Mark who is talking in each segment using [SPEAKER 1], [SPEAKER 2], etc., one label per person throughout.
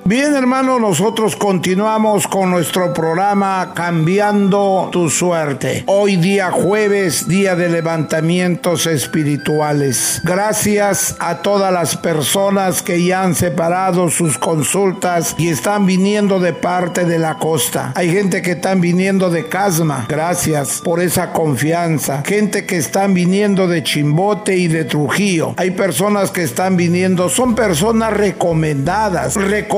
[SPEAKER 1] Bien, hermano, nosotros continuamos con nuestro programa Cambiando tu Suerte. Hoy día jueves, día de levantamientos espirituales. Gracias a todas las personas que ya han separado sus consultas y están viniendo de parte de la costa. Hay gente que están viniendo de Casma. Gracias por esa confianza. Gente que están viniendo de Chimbote y de Trujillo. Hay personas que están viniendo, son personas recomendadas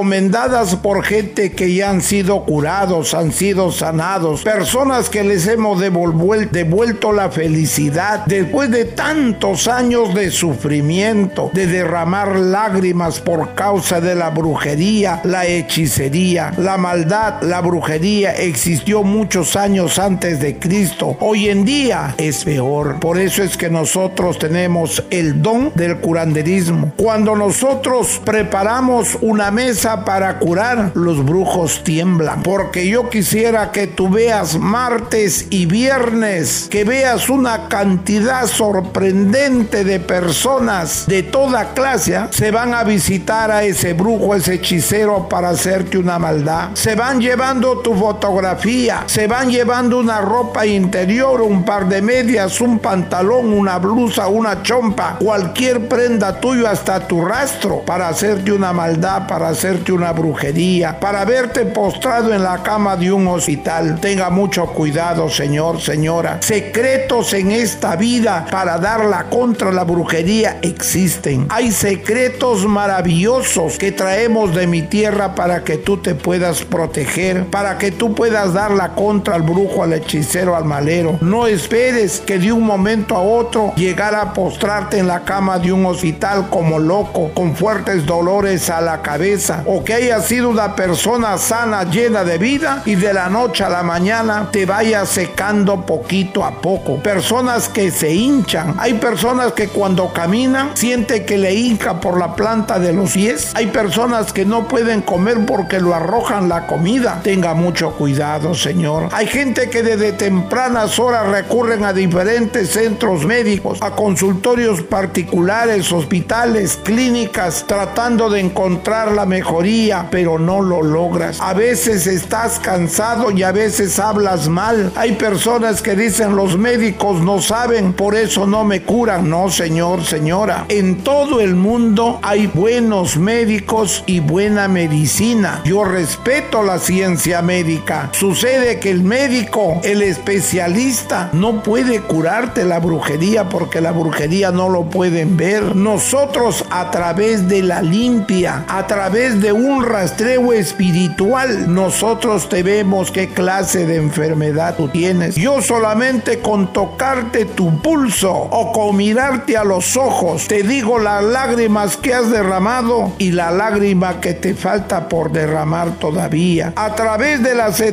[SPEAKER 1] por gente que ya han sido curados, han sido sanados, personas que les hemos devuelto la felicidad después de tantos años de sufrimiento, de derramar lágrimas por causa de la brujería, la hechicería, la maldad. La brujería existió muchos años antes de Cristo. Hoy en día es peor. Por eso es que nosotros tenemos el don del curanderismo. Cuando nosotros preparamos una mesa para curar, los brujos tiemblan, porque yo quisiera que tú veas martes y viernes, que veas una cantidad sorprendente de personas de toda clase, se van a visitar a ese brujo, ese hechicero para hacerte una maldad. Se van llevando tu fotografía, se van llevando una ropa interior, un par de medias, un pantalón, una blusa, una chompa, cualquier prenda tuyo, hasta tu rastro, para hacerte una maldad, para hacerte una brujería, para verte postrado en la cama de un hospital. Tenga mucho cuidado, señor, señora. Secretos en esta vida para darla contra la brujería existen. Hay secretos maravillosos que traemos de mi tierra para que tú te puedas proteger, para que tú puedas darla contra al brujo, al hechicero, al malero. No esperes que de un momento a otro llegar a postrarte en la cama de un hospital como loco, con fuertes dolores a la cabeza, o que hayas sido una persona sana, llena de vida, y de la noche a la mañana te vaya secando poquito a poco. Personas que se hinchan. Hay personas que cuando caminan siente que le hinca por la planta de los pies. Hay personas que no pueden comer porque lo arrojan la comida. Tenga mucho cuidado, señor. Hay gente que desde tempranas horas recurren a diferentes centros médicos, a consultorios particulares, hospitales, clínicas, tratando de encontrar la mejoría, pero no lo logras. A veces estás cansado y a veces hablas mal. Hay personas que dicen: los médicos no saben, por eso no me curan. No, señor, señora. En todo el mundo hay buenos médicos y buena medicina. Yo respeto la ciencia médica. Sucede que el médico, el especialista, no puede curarte la brujería porque la brujería no lo pueden ver. Nosotros, a través de la limpia, a través de un rastreo espiritual, nosotros te vemos qué clase de enfermedad tú tienes. Yo solamente con tocarte tu pulso o con mirarte a los ojos te digo las lágrimas que has derramado y la lágrima que te falta por derramar todavía. A través de las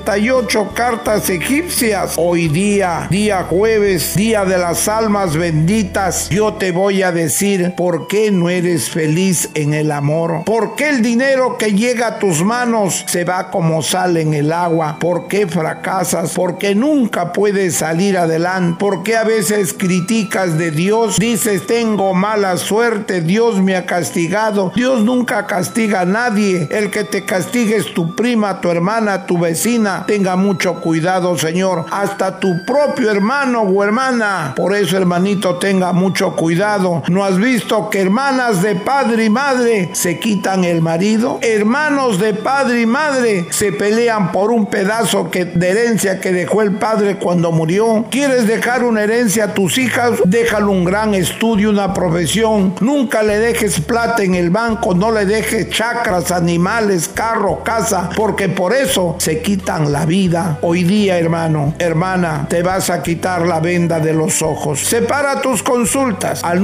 [SPEAKER 1] 78 cartas egipcias, hoy día jueves, día de las almas benditas, yo te voy a decir por qué no eres feliz en el amor. ¿Por qué el dinero que llega a tus manos se va como sale en el agua? ¿Por qué fracasas? ¿Por qué nunca puedes salir adelante? ¿Por qué a veces criticas de Dios? Dices: tengo mala suerte, Dios me ha castigado. Dios nunca castiga a nadie. El que te castigue es tu prima, tu hermana, tu vecina. Tenga mucho cuidado, señor. Hasta tu propio hermano o hermana. Por eso, hermanito, tenga mucho cuidado. ¿No has visto que hermanas de padre y madre se quitan el marido? Hermanos de padre y madre se pelean por un pedazo de herencia que dejó el padre cuando murió. ¿Quieres dejar una herencia a tus hijas? Déjale un gran estudio, una profesión. Nunca le dejes plata en el banco, no le dejes chacras, animales, carro, casa, porque por eso se quitan la vida. Hoy día, hermano, hermana, te vas a quitar la venda de los ojos. Separa tus consultas al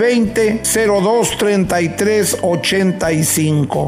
[SPEAKER 1] 920-02-33-85.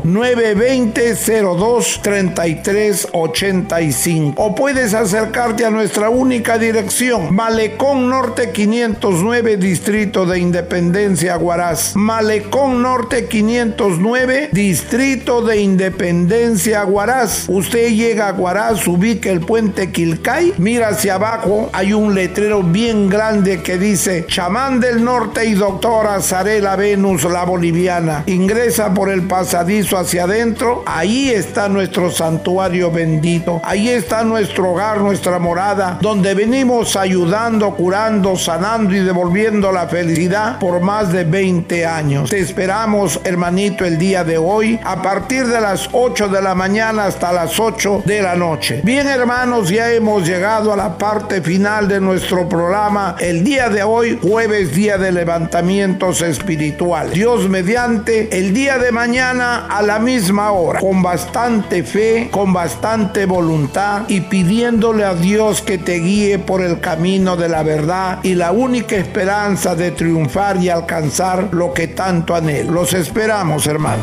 [SPEAKER 1] 920-02-33-85. O puedes acercarte a nuestra única dirección: Malecón Norte 509, Distrito de Independencia, Huaraz. Malecón Norte 509, Distrito de Independencia, Huaraz. Usted llega a Huaraz, ubica el puente Quilcay, mira hacia abajo, hay un letrero bien grande que dice Chamán del Norte y Doctora Zarela Venus, la boliviana. Ingresa por el pasadizo hacia adentro, ahí está nuestro santuario bendito, ahí está nuestro hogar, nuestra morada, donde venimos ayudando, curando, sanando y devolviendo la felicidad por más de 20 años. Te esperamos, hermanito, el día de hoy, a partir de las 8 de la mañana hasta las 8 de la noche. Bien, hermanos, ya hemos llegado a la parte final de nuestro programa. El día de hoy, jueves, día de levantamientos espirituales. Dios mediante, el día de mañana a la misma hora, con bastante fe, con bastante voluntad y pidiéndole a Dios que te guíe por el camino de la verdad y la única esperanza de triunfar y alcanzar lo que tanto anhelo. Los esperamos, hermanos.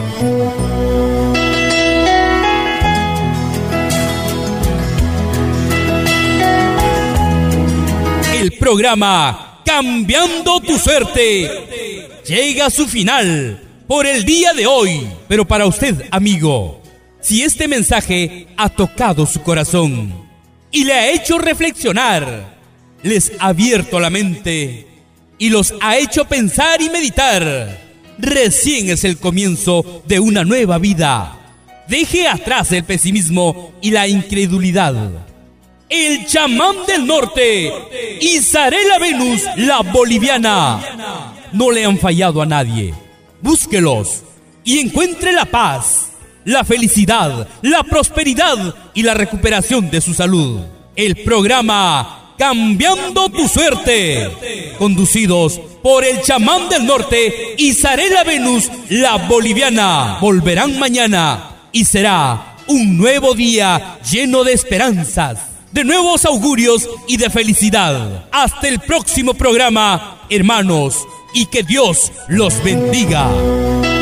[SPEAKER 2] El programa Cambiando tu Suerte llega a su final por el día de hoy. Pero para usted, amigo, si este mensaje ha tocado su corazón y le ha hecho reflexionar, les ha abierto la mente y los ha hecho pensar y meditar, recién es el comienzo de una nueva vida. Deje atrás el pesimismo y la incredulidad. El chamán del norte, Isarela Venus, la boliviana, no le han fallado a nadie. Búsquelos y encuentre la paz, la felicidad, la prosperidad y la recuperación de su salud. El programa Cambiando tu Suerte, conducidos por el chamán del norte, Isarela Venus, la boliviana. Volverán mañana y será un nuevo día lleno de esperanzas, de nuevos augurios y de felicidad. Hasta el próximo programa, hermanos, y que Dios los bendiga.